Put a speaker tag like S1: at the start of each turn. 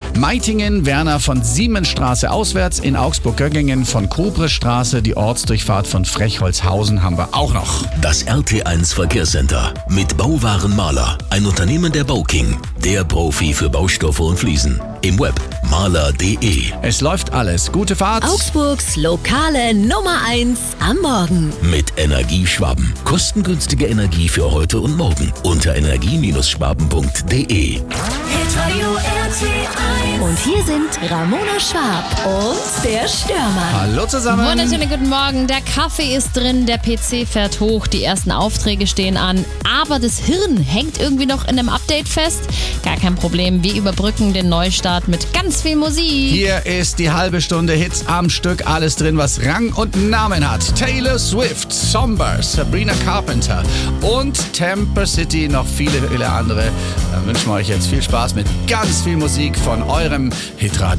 S1: Meitingen, Werner von Siemensstraße auswärts. In Augsburg-Göggingen von Kobrestraße. Die Ortsdurchfahrt von Frechholzhausen haben wir auch noch.
S2: Das RT1 Verkehrscenter mit Bauwaren Mahler, ein Unternehmen der Bauking, der Profi für Baustoffe und Fliesen. Im Web mahler.de.
S1: Es läuft alles. Gute Fahrt.
S3: Augsburgs lokale Nummer 1 am Morgen.
S2: Mit Energieschwaben. Kostengünstige Energie für heute und morgen. Unter energie-schwaben.de.
S3: Und hier sind Ramona Schwab und der Stürmer.
S1: Hallo zusammen.
S4: Wunderschönen guten Morgen. Der Kaffee ist drin, der PC fährt hoch, die ersten Aufträge stehen an. Aber das Hirn hängt irgendwie noch in einem Update fest. Gar kein Problem, wir überbrücken den Neustart mit ganz viel Musik.
S1: Hier ist die halbe Stunde Hits am Stück. Alles drin, was Rang und Namen hat. Taylor Swift, Somber, Sabrina Carpenter und Temper City. Noch viele, viele andere. Dann wünschen wir euch jetzt viel Spaß mit ganz viel Musik von eurem Hitradio.